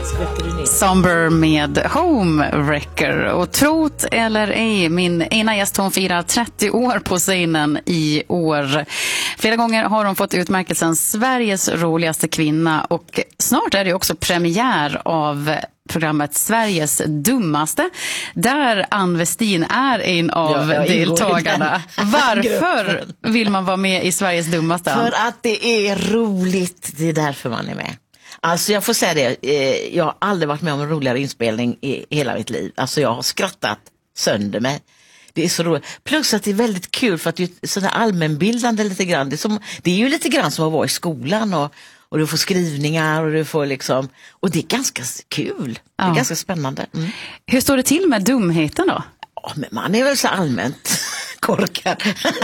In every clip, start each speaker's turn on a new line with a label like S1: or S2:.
S1: Somber med Homewrecker. Och trot eller ej, min ena gäst, hon firar 30 år på scenen i år. Flera gånger har hon fått utmärkelsen Sveriges roligaste kvinna, och snart är det också premiär av programmet Sveriges dummaste, där Ann Westin är en av deltagarna. Varför vill man vara med i Sveriges dummaste?
S2: För att det är roligt, det är därför man är med. Alltså jag får säga det, jag har aldrig varit med om en roligare inspelning i hela mitt liv. Alltså jag har skrattat sönder mig. Det är så roligt. Plus att det är väldigt kul för att det är sådär allmänbildande lite grann. Det är ju lite grann som att vara i skolan och du får skrivningar och du får liksom, och det är ganska kul. Det är ganska spännande. Mm.
S1: Hur står det till med dumheten då?
S2: Ja, men man är väl så allmänt korkad.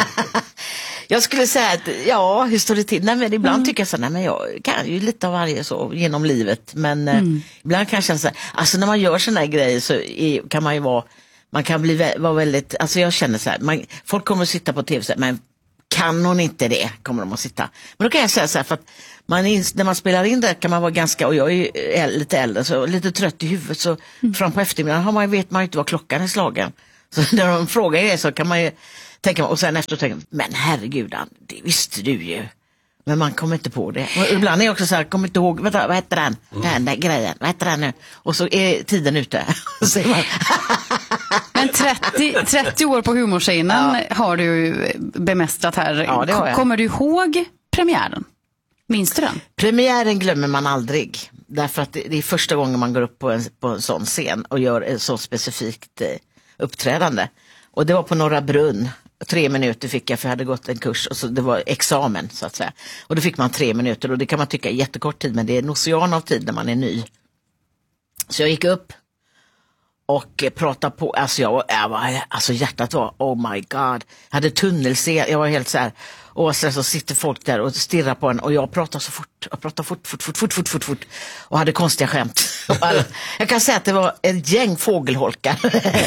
S2: Jag skulle säga att, hur står det till? Nej, men ibland tycker jag så, nej, men jag kan ju lite av varje så genom livet. Men ibland kan jag känna så här, alltså när man gör såna här grejer så kan man ju vara väldigt, alltså jag känner så här, folk kommer att sitta på tv och säga, men kan hon inte det? Kommer de att sitta. Men då kan jag säga så här, för att när man spelar in det kan man vara ganska, och jag är lite äldre, så lite trött i huvudet, så fram på eftermiddagen vet man ju inte vad klockan är slagen. Så när de frågar det så kan man ju tänka, och sen efter tänka, men herregud, det visste du ju. Men man kommer inte på det. Och ibland är jag också så här, kommer inte ihåg, vad heter den? Den där grejen, vad heter den nu? Och så är tiden ute. Så är man...
S1: Men 30 år på humorscenen har du bemästrat här.
S2: Ja, det har jag.
S1: Kommer du ihåg premiären? Minns du den?
S2: Premiären glömmer man aldrig. Därför att det är första gången man går upp på en sån scen och gör ett så specifikt uppträdande. Och det var på Norra Brunn. 3 minuter fick jag, för jag hade gått en kurs, och så det var examen så att säga. Och då fick man 3 minuter, och det kan man tycka är jättekort tid, men det är en ocean av tid när man är ny. Så jag gick upp och pratade på, alltså hjärtat var, oh my god, jag hade tunnelseende, jag var helt så här, och så sitter folk där och stirrar på en, och jag pratar så fort, fort och hade konstiga skämt. Jag kan säga att det var ett gäng fågelholkar.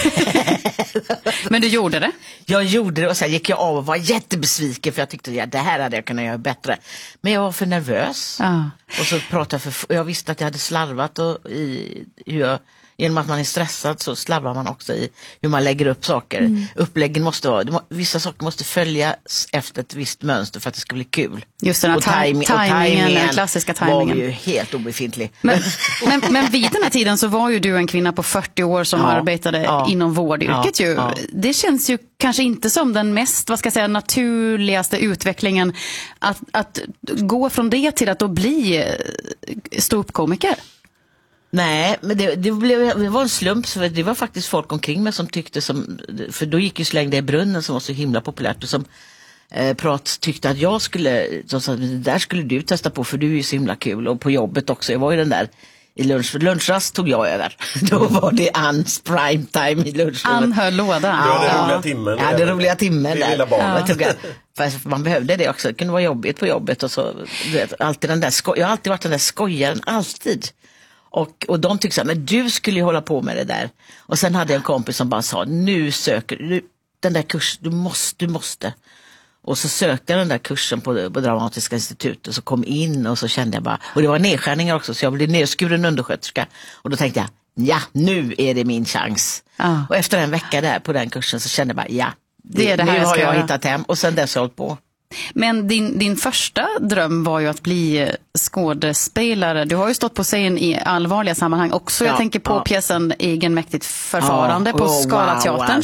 S1: Men du gjorde det?
S2: Jag gjorde det, och sen gick jag av och var jättebesviken, för jag tyckte det här hade jag kunnat göra bättre. Men jag var för nervös. Och så pratade jag visste att jag hade slarvat, och genom att man är stressad så slarvar man också i hur man lägger upp saker. Uppläggen vissa saker måste följas efter ett visst mönster för att det ska bli kul.
S1: Just den här tajmingen, den klassiska tajmingen.
S2: Var ju helt obefintlig.
S1: Men vid den här tiden så var ju du en kvinna på 40 år som arbetade inom vårdyrket ju. Det känns ju kanske inte som den mest, naturligaste utvecklingen att gå från det till att då bli ståuppkomiker.
S2: Nej, men det var en slump, så det var faktiskt folk omkring mig som tyckte för då gick ju Släng det i brunnen som var så himla populärt, och som tyckte att jag skulle, de sa, det där skulle du testa på, för du är ju så himla kul, och på jobbet också, jag var ju den där i lunchrast tog jag över. Då var det Anns primetime i lunchrummet.
S1: Ann höll lådan.
S3: Du hade roliga timmen.
S2: Ja, det roliga timmen där.
S3: Lilla barnet.
S2: För man behövde det också. Det kunde vara jobbigt på jobbet, och så alltid jag har alltid varit den där skojaren, alltid. Och de tyckte så här, men du skulle ju hålla på med det där. Och sen hade jag en kompis som bara sa, nu söker du den där kursen, du måste. Och så sökte jag den där kursen på Dramatiska institutet, och så kom in, och så kände jag bara, och det var nedskärningar också, så jag blev nedskuren undersköterska. Och då tänkte jag, nu är det min chans. Och efter en vecka där på den kursen så kände jag bara,
S1: det är det här
S2: nu har jag hittat hem. Och sen dess har jag hållit på.
S1: Men din första dröm var ju att bli skådespelare. Du har ju stått på scen i allvarliga sammanhang också. Jag tänker på pjäsen Egenmäktigt förfarande på Scalateatern.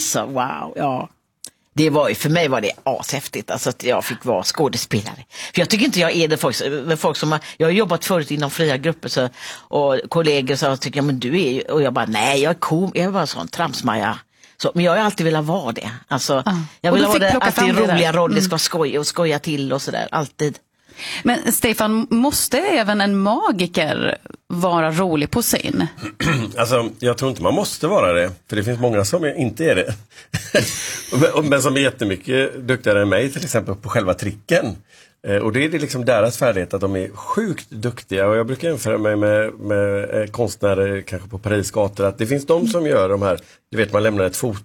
S2: För mig var det ashäftigt, alltså att jag fick vara skådespelare. För jag tycker inte jag är det folk som jag har jobbat förut inom fria grupper och kollegor så tycker jag, men du är ju, och jag bara, nej, jag är bara sån tramsmaja. Men jag har alltid velat vara det. Alltså, jag vill ha det, alltid roliga roller, ska skoja till och sådär, alltid.
S1: Men Stefan, måste även en magiker vara rolig på scen?
S3: Alltså, jag tror inte man måste vara det. För det finns många som inte är det. Men som är jättemycket duktigare än mig, till exempel på själva tricken. Och det är liksom deras färdighet att de är sjukt duktiga. Och jag brukar jämföra mig med konstnärer kanske på Paris gator. Att det finns de som gör de här, du vet, man lämnar ett foto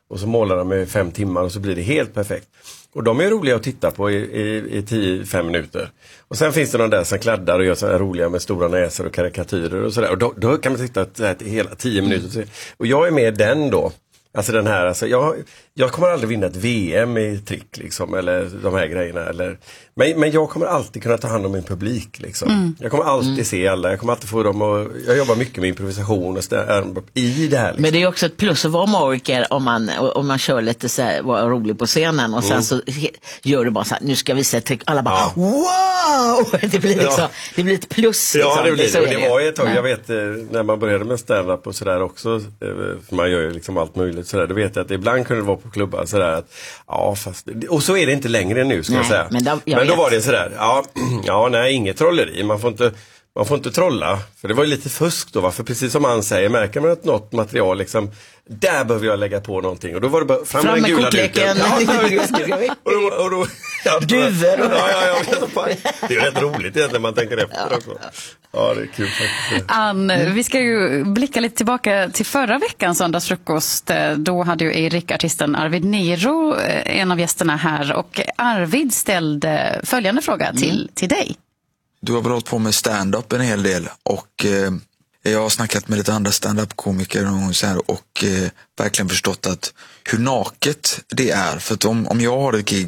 S3: Och så målar de i 5 timmar och så blir det helt perfekt. Och de är roliga att titta på i 10-5 minuter. Och sen finns det de där som kladdar och gör så här roliga med stora näsor och karikatyrer och sådär. Och då kan man titta hela 10 minuter. Och jag är med den då. Alltså den här, alltså jag kommer aldrig vinna ett VM i trick liksom, eller de här grejerna. Men jag kommer alltid kunna ta hand om min publik liksom. Jag kommer alltid se alla, jag kommer alltid få dem och jag jobbar mycket med improvisation och i det här. Liksom.
S2: Men det är också ett plus att vara magiker om man kör lite så här, vara rolig på scenen och sen så gör du bara så här, nu ska vi se trick, alla bara wow! Det blir liksom, det blir ett plus. Liksom.
S3: Ja, det blir det. Och det var ett tag, jag vet när man började med stand-up och sådär också, för man gör ju liksom allt möjligt sådär, då vet jag att ibland kunde det vara på klubbar sådär att, ja fast, och så är det inte längre nu ska jag säga. Men då var det sådär, nej, inget trolleri, man får inte trolla, för det var ju lite fusk då, för precis som han säger, märker man att något material liksom, där behöver jag lägga på någonting, och då var det bara fram med gula duken. Och då
S2: duvor.
S3: Det är rätt roligt egentligen man tänker efter också. Ja, det är kul faktiskt.
S1: Ann, vi ska ju blicka lite tillbaka till förra veckans söndagsfrukost. Då hade ju Erik, artisten Arvid Niro, en av gästerna här, och Arvid ställde följande fråga till dig.
S4: Du har väl hållit på med stand-up en hel del och jag har snackat med lite andra stand-up-komiker och verkligen förstått att hur naket det är. För att om jag har ett gig